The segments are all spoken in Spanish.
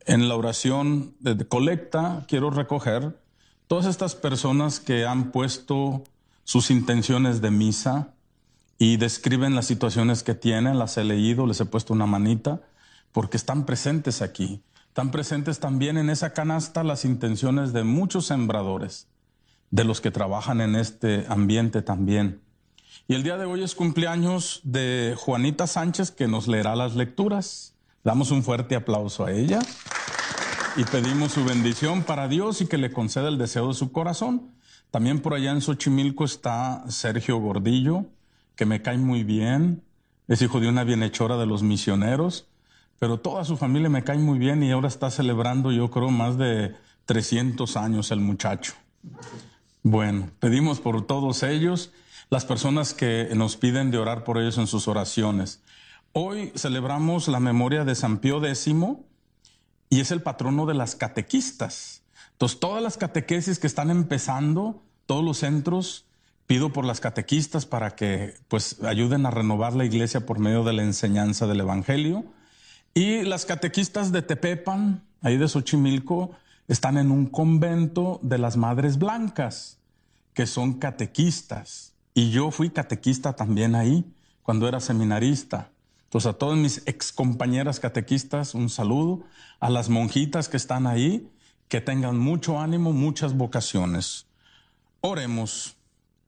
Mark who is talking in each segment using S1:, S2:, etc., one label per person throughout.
S1: En la oración de colecta quiero recoger todas estas personas que han puesto sus intenciones de misa y describen las situaciones que tienen, las he leído, les he puesto una manita, porque están presentes aquí. Están presentes también en esa canasta las intenciones de muchos sembradores, de los que trabajan en este ambiente también. Y el día de hoy es cumpleaños de Juanita Sánchez, que nos leerá las lecturas. Damos un fuerte aplauso a ella y pedimos su bendición para Dios y que le conceda el deseo de su corazón. También por allá en Xochimilco está Sergio Gordillo, que me cae muy bien, es hijo de una bienhechora de los misioneros, pero toda su familia me cae muy bien y ahora está celebrando, yo creo, más de 300 años el muchacho. Bueno, pedimos por todos ellos, las personas que nos piden de orar por ellos en sus oraciones. Hoy celebramos la memoria de San Pío X y es el patrono de las catequistas. Entonces, todas las catequesis que están empezando, todos los centros, pido por las catequistas para que pues ayuden a renovar la iglesia por medio de la enseñanza del Evangelio. Y las catequistas de Tepepan, ahí de Xochimilco, están en un convento de las Madres Blancas, que son catequistas. Y yo fui catequista también ahí, cuando era seminarista. Entonces, a todas mis excompañeras catequistas, un saludo. A las monjitas que están ahí, que tengan mucho ánimo, muchas vocaciones. Oremos.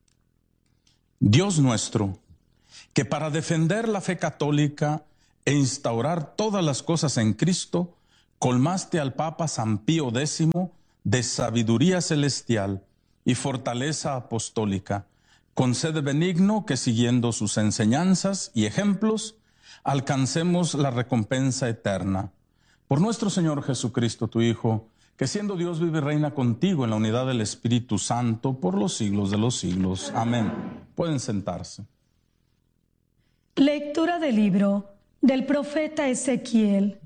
S1: Dios nuestro, que para defender la fe católica e instaurar todas las cosas en Cristo, colmaste al Papa San Pío X de sabiduría celestial y fortaleza apostólica. Concede benigno que siguiendo sus enseñanzas y ejemplos, alcancemos la recompensa eterna. Por nuestro Señor Jesucristo, tu Hijo, que siendo Dios vive y reina contigo en la unidad del Espíritu Santo por los siglos de los siglos. Amén. Pueden sentarse.
S2: Lectura del libro del profeta Ezequiel.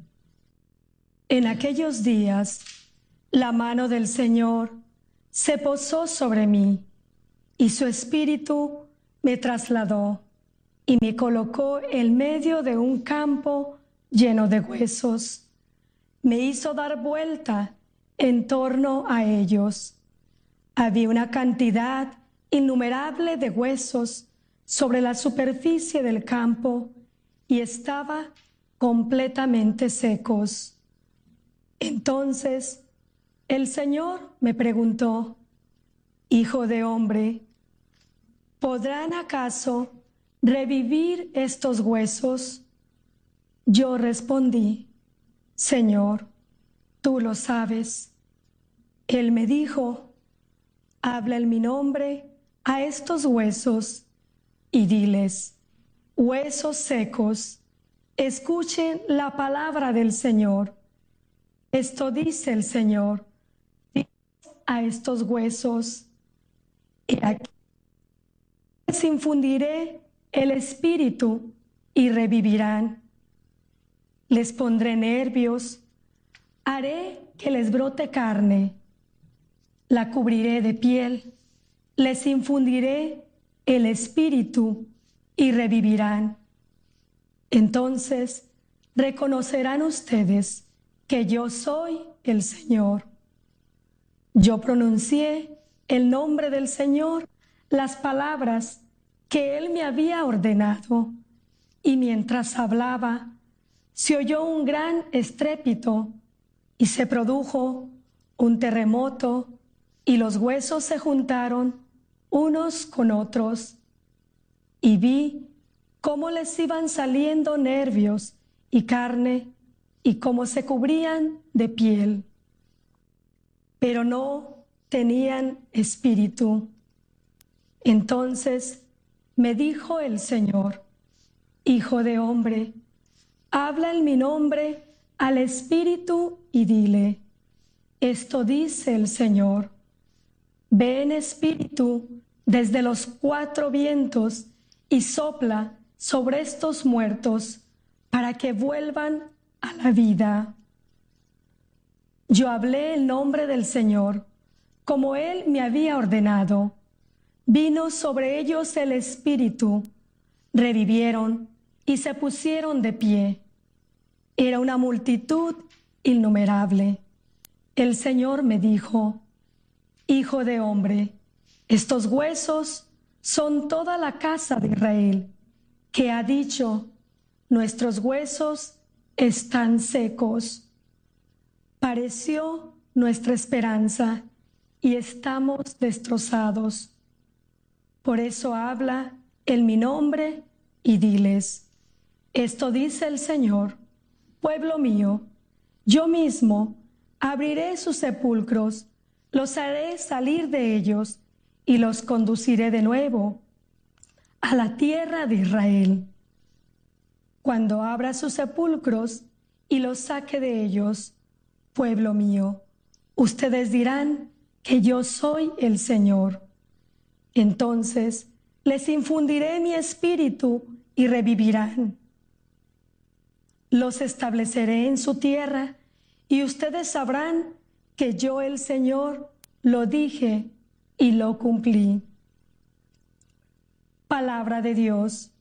S2: En aquellos días, la mano del Señor se posó sobre mí, y su espíritu me trasladó y me colocó en medio de un campo lleno de huesos. Me hizo dar vuelta en torno a ellos. Había una cantidad innumerable de huesos sobre la superficie del campo y estaban completamente secos. Entonces el Señor me preguntó: Hijo de hombre, ¿podrán acaso revivir estos huesos? Yo respondí: Señor, tú lo sabes. Él me dijo: habla en mi nombre a estos huesos y diles: huesos secos, escuchen la palabra del Señor. Esto dice el Señor: a estos huesos, he aquí, les infundiré el espíritu y revivirán. Les pondré nervios, haré que les brote carne, la cubriré de piel, les infundiré el espíritu y revivirán. Entonces reconocerán ustedes que yo soy el Señor. Yo pronuncié el nombre del Señor, las palabras que Él me había ordenado, y mientras hablaba, se oyó un gran estrépito y se produjo un terremoto y los huesos se juntaron unos con otros. Y vi cómo les iban saliendo nervios y carne y cómo se cubrían de piel, pero no tenían espíritu. Entonces me dijo el Señor: Hijo de hombre, habla en mi nombre al espíritu y dile: esto dice el Señor, ven espíritu desde los 4 vientos y sopla sobre estos muertos para que vuelvan a la vida. Yo hablé el nombre del Señor, como Él me había ordenado. Vino sobre ellos el espíritu, revivieron y se pusieron de pie. Era una multitud innumerable. El Señor me dijo: Hijo de hombre, estos huesos son toda la casa de Israel, que ha dicho: nuestros huesos están secos. Pareció nuestra esperanza y estamos destrozados. Por eso habla en mi nombre y diles: esto dice el Señor, pueblo mío, yo mismo abriré sus sepulcros, los haré salir de ellos y los conduciré de nuevo a la tierra de Israel. Cuando abra sus sepulcros y los saque de ellos, pueblo mío, ustedes dirán que yo soy el Señor. Entonces les infundiré mi espíritu y revivirán. Los estableceré en su tierra y ustedes sabrán que yo, el Señor, lo dije y lo cumplí. Palabra de Dios.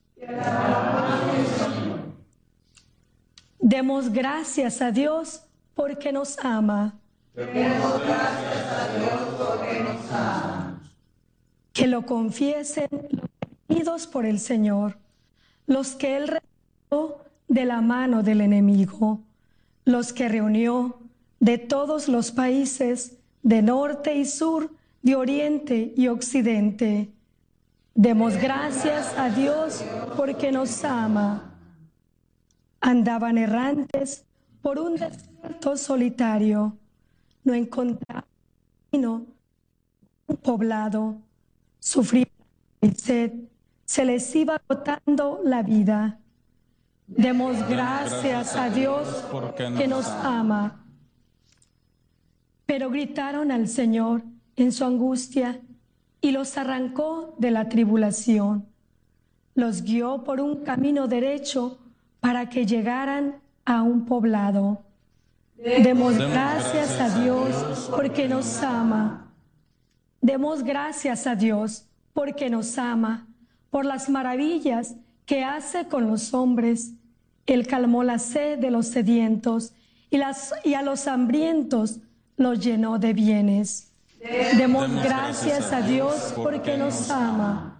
S2: Demos gracias a Dios porque nos ama.
S3: Demos gracias a Dios porque nos ama.
S2: Que lo confiesen los redimidos por el Señor, los que Él rescató de la mano del enemigo, los que reunió de todos los países, de norte y sur, de oriente y occidente. Demos gracias a Dios porque nos ama. Andaban errantes por un desierto solitario, no encontraban camino, un poblado, sufrían y sed, se les iba agotando la vida. Demos gracias a Dios que nos ama. Pero gritaron al Señor en su angustia y los arrancó de la tribulación. Los guió por un camino derecho para que llegaran a un poblado. Demos gracias a Dios porque nos ama. Demos gracias a Dios porque nos ama, por las maravillas que hace con los hombres. Él calmó la sed de los sedientos y a los hambrientos los llenó de bienes. Demos gracias a Dios porque nos ama.